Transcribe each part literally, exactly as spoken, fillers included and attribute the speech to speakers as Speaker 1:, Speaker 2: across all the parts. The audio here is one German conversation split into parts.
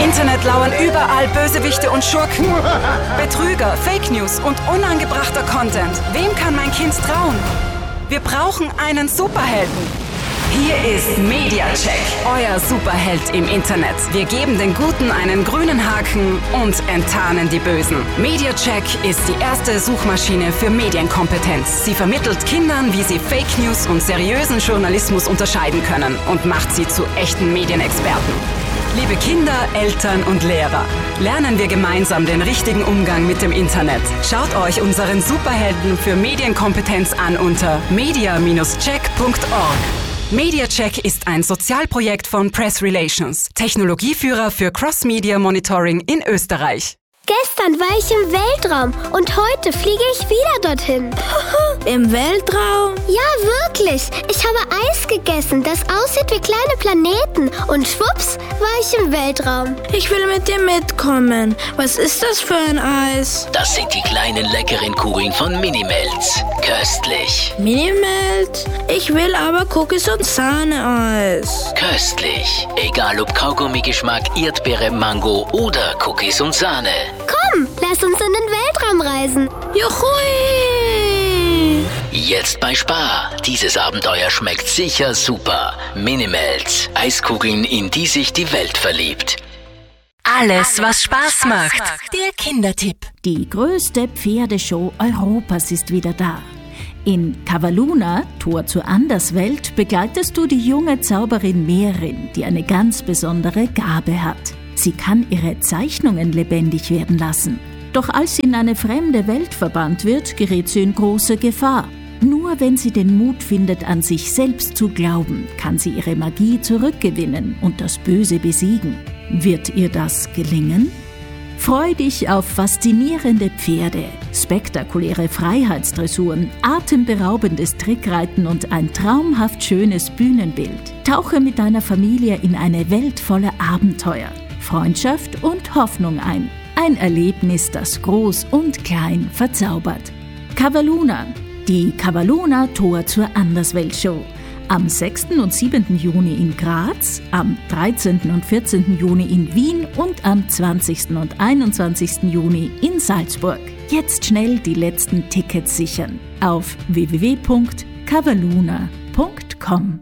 Speaker 1: Internet lauern überall Bösewichte und Schurken. Betrüger, Fake News und unangebrachter Content. Wem kann mein Kind trauen? Wir brauchen einen Superhelden. Hier ist MediaCheck, euer Superheld im Internet. Wir geben den Guten einen grünen Haken und enttarnen die Bösen. MediaCheck ist die erste Suchmaschine für Medienkompetenz. Sie vermittelt Kindern, wie sie Fake News und seriösen Journalismus unterscheiden können und macht sie zu echten Medienexperten. Liebe Kinder, Eltern und Lehrer, lernen wir gemeinsam den richtigen Umgang mit dem Internet. Schaut euch unseren Superhelden für Medienkompetenz an unter media Bindestrich check punkt org. MediaCheck ist ein Sozialprojekt von Press Relations, Technologieführer für Cross-Media Monitoring in Österreich.
Speaker 2: Gestern war ich im Weltraum und heute fliege ich wieder dorthin.
Speaker 3: Im Weltraum?
Speaker 2: Ja, wirklich. Ich habe Eis gegessen, das aussieht wie kleine Planeten. Und schwupps, war ich im Weltraum.
Speaker 3: Ich will mit dir mitkommen. Was ist das für ein Eis?
Speaker 4: Das sind die kleinen leckeren Kugeln von Minimelts. Köstlich.
Speaker 3: Minimelt? Ich will aber Cookies und Sahne-Eis.
Speaker 4: Köstlich. Egal ob Kaugummi-Geschmack, Erdbeere, Mango oder Cookies und Sahne.
Speaker 2: Komm, lass uns in den Weltraum reisen.
Speaker 3: Juhui!
Speaker 4: Jetzt bei Spar. Dieses Abenteuer schmeckt sicher super. Minimelts. Eiskugeln, in die sich die Welt verliebt.
Speaker 1: Alles, was Spaß macht. Der Kindertipp.
Speaker 5: Die größte Pferdeshow Europas ist wieder da. In Cavalluna, Tor zur Anderswelt, begleitest du die junge Zauberin Merin, die eine ganz besondere Gabe hat. Sie kann ihre Zeichnungen lebendig werden lassen. Doch als sie in eine fremde Welt verbannt wird, gerät sie in große Gefahr. Nur wenn sie den Mut findet, an sich selbst zu glauben, kann sie ihre Magie zurückgewinnen und das Böse besiegen. Wird ihr das gelingen? Freu dich auf faszinierende Pferde, spektakuläre Freiheitsdressuren, atemberaubendes Trickreiten und ein traumhaft schönes Bühnenbild. Tauche mit deiner Familie in eine Welt voller Abenteuer, Freundschaft und Hoffnung ein. Ein Erlebnis, das groß und klein verzaubert. Cavalluna, die Cavalluna Tor zur Anderswelt-Show. Am sechsten und siebenten Juni in Graz, am dreizehnten und vierzehnten Juni in Wien und am zwanzigsten und einundzwanzigsten Juni in Salzburg. Jetzt schnell die letzten Tickets sichern auf w w w punkt cavalluna punkt com.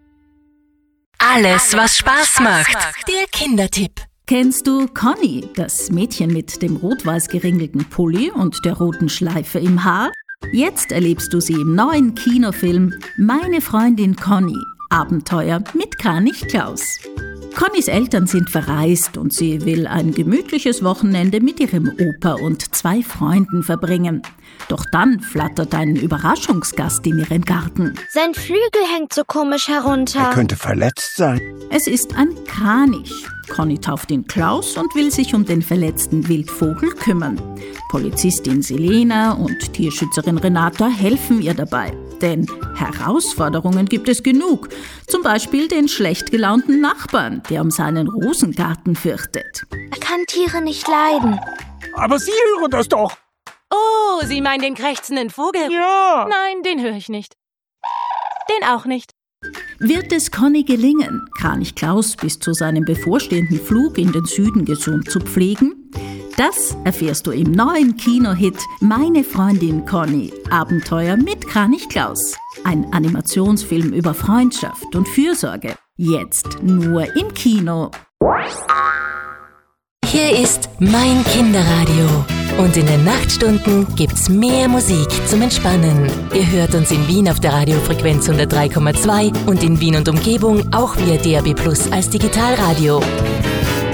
Speaker 1: Alles, was Spaß macht. Der Kindertipp.
Speaker 5: Kennst du Conny, das Mädchen mit dem rot-weiß geringelten Pulli und der roten Schleife im Haar? Jetzt erlebst du sie im neuen Kinofilm Meine Freundin Conny – Abenteuer mit Kranich Klaus. Connys Eltern sind verreist und sie will ein gemütliches Wochenende mit ihrem Opa und zwei Freunden verbringen. Doch dann flattert ein Überraschungsgast in ihren Garten.
Speaker 2: Sein Flügel hängt so komisch herunter.
Speaker 6: Er könnte verletzt sein.
Speaker 5: Es ist ein Kranich. Conny tauft ihn Klaus und will sich um den verletzten Wildvogel kümmern. Polizistin Selena und Tierschützerin Renata helfen ihr dabei. Denn Herausforderungen gibt es genug. Zum Beispiel den schlecht gelaunten Nachbarn, der um seinen Rosengarten fürchtet.
Speaker 2: Er kann Tiere nicht leiden.
Speaker 6: Aber Sie hören das doch.
Speaker 7: Oh, Sie meinen den krächzenden Vogel?
Speaker 6: Ja.
Speaker 7: Nein, den höre ich nicht. Den auch nicht.
Speaker 5: Wird es Conny gelingen, Kranich Klaus bis zu seinem bevorstehenden Flug in den Süden gesund zu pflegen? Das erfährst du im neuen Kinohit Meine Freundin Conny – Abenteuer mit Kranich Klaus. Ein Animationsfilm über Freundschaft und Fürsorge. Jetzt nur im Kino.
Speaker 8: Hier ist mein Kinderradio. Und in den Nachtstunden gibt's mehr Musik zum Entspannen. Ihr hört uns in Wien auf der Radiofrequenz hundertdrei Komma zwei und in Wien und Umgebung auch via D A B Plus als Digitalradio.